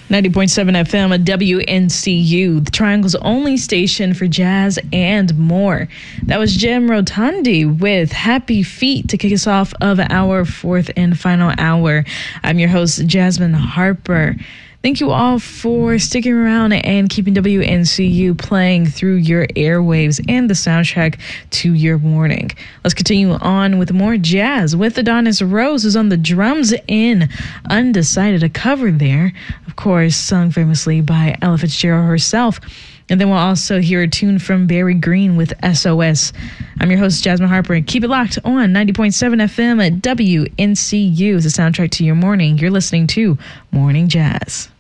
90.7 FM at WNCU, the Triangle's only station for jazz and more. That was Jim Rotondi with Happy Feet to kick us off of our fourth and final hour. I'm your host, Jasmine Harper. Thank you all for sticking around and keeping WNCU playing through your airwaves and the soundtrack to your morning. Let's continue on with more jazz with Adonis Rose, who's on the drums in Undecided, a cover there, of course, sung famously by Ella Fitzgerald herself. And then we'll also hear a tune from Barry Green with SOS. I'm your host, Jasmine Harper, and keep it locked on 90.7 FM at WNCU as a soundtrack to your morning. You're listening to Morning Jazz.